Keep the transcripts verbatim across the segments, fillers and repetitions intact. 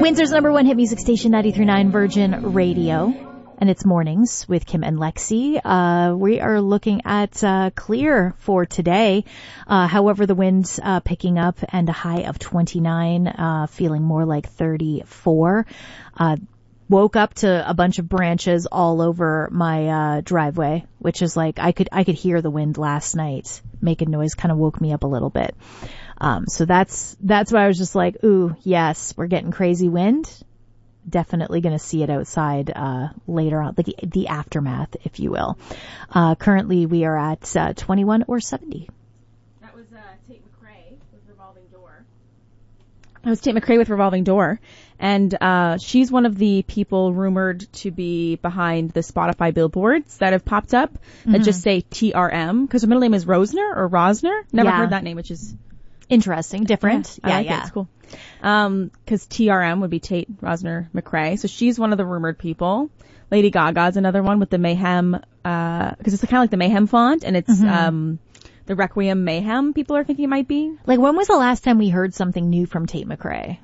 Windsor's number one hit music station, ninety-three point nine Virgin Radio. And it's Mornings with Kim and Lexi. Uh, we are looking at uh, clear for today. Uh, however, the wind's uh, picking up and a high of twenty-nine, uh, feeling more like thirty-four. Uh, woke up to a bunch of branches all over my uh, driveway, which is like I could I could hear the wind last night making noise, kind of woke me up a little bit. Um, so that's that's why I was just like, ooh, yes, we're getting crazy wind. Definitely going to see it outside uh later on, like the, the aftermath, if you will. Uh currently we are at uh, twenty-one or seventy. That was uh Tate McRae with Revolving Door. That was Tate McRae with Revolving Door. And uh she's one of the people rumored to be behind the Spotify billboards that have popped up that mm-hmm. just say T R M, because her middle name is Rosner or Rosner. Never yeah. heard that name, which is interesting, different. Yeah, I yeah, like yeah. It. It's cool. Um, cause T R M would be Tate Rosner McRae. So she's one of the rumored people. Lady Gaga's another one with the Mayhem, uh, cause it's kind of like the Mayhem font, and it's, mm-hmm. um, the Requiem Mayhem people are thinking it might be. Like, when was the last time we heard something new from Tate McRae?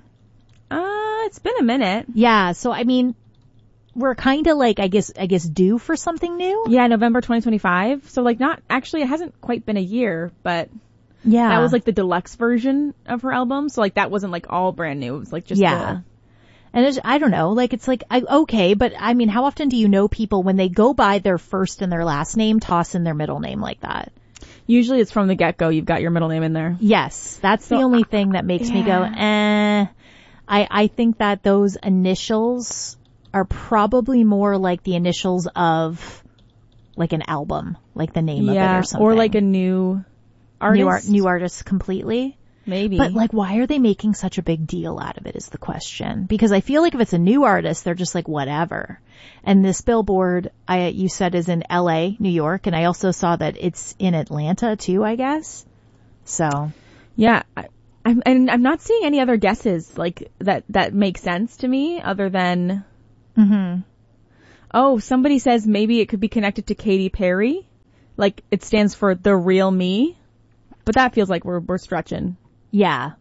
Uh, it's been a minute. Yeah, so I mean, we're kind of like, I guess, I guess due for something new? Yeah, November twenty twenty-five. So like not, actually it hasn't quite been a year, but. Yeah. That was like the deluxe version of her album. So like that wasn't like all brand new. It was like just yeah. The... And there's, I don't know, like it's like, I, okay, but I mean, how often do you know people when they go by their first and their last name, toss in their middle name like that? Usually it's from the get-go. You've got your middle name in there. Yes. That's so, the only thing that makes yeah. me go, eh. I, I think that those initials are probably more like the initials of like an album, like the name yeah, of it or something. Or like a new... Artist? New art, new artists completely. Maybe. But like, why are they making such a big deal out of it is the question. Because I feel like if it's a new artist, they're just like, whatever. And this billboard, I, you said is in L A, New York, and I also saw that it's in Atlanta too, I guess. So. Yeah. I, I'm, and I'm not seeing any other guesses like that, that make sense to me other than. Mm-hmm. Oh, somebody says maybe it could be connected to Katy Perry. Like it stands for The Real Me. But that feels like we're we're stretching. Yeah.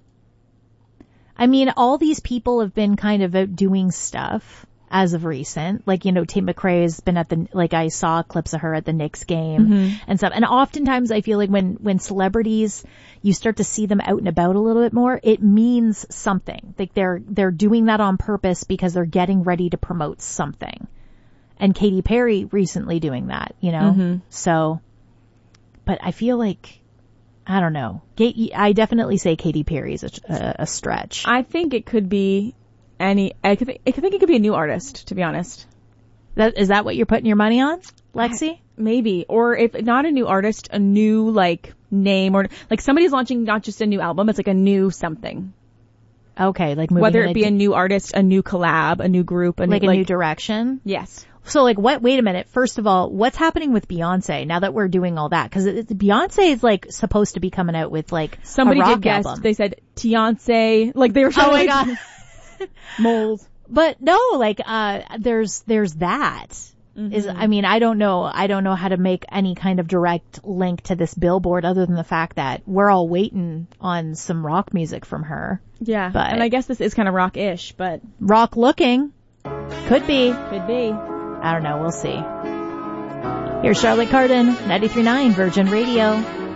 I mean, all these people have been kind of out doing stuff as of recent. Like, you know, Tate McRae has been at the, like I saw clips of her at the Knicks game mm-hmm. and stuff. And oftentimes I feel like when, when celebrities, you start to see them out and about a little bit more, it means something. Like they're, they're doing that on purpose because they're getting ready to promote something. And Katy Perry recently doing that, you know? Mm-hmm. So, but I feel like, I don't know. I definitely say Katy Perry is a, a stretch. I think it could be any, I could think, I think it could be a new artist, to be honest. That, is that what you're putting your money on, Lexi? I, maybe. Or if not a new artist, a new like name or like somebody's launching not just a new album, it's like a new something. Okay, like moving whether it be a, a new artist, a new collab, a new group, a like new, a like, new direction. Yes. So like what, wait a minute. First of all, what's happening with Beyonce now that we're doing all that? Cause it, Beyonce is like supposed to be coming out with like somebody a rock did guess. album. They said Beyonce, like they were trying oh my to God. mold. But no, like, uh, there's, there's that. Mm-hmm. Is, I mean, I don't know, I don't know how to make any kind of direct link to this billboard other than the fact that we're all waiting on some rock music from her. Yeah. But and I guess this is kind of rock-ish, but. Rock looking. Could be. Could be. I don't know. We'll see. Here's Charlotte Cardin, ninety-three point nine Virgin Radio.